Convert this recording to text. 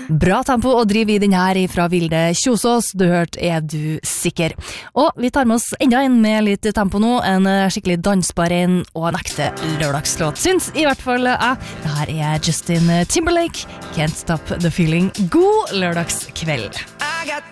Bra tempo å drive i den her fra Vilde Kjosås. Du hørte Er du sikker? Og vi tar med oss enda en med litt tempo nå. En skikkelig dansbar en og en ekte lørdagslåt. Syns i hvert fall jeg. Det her er Justin Timberlake. Can't Stop the Feeling. God lørdagskveld.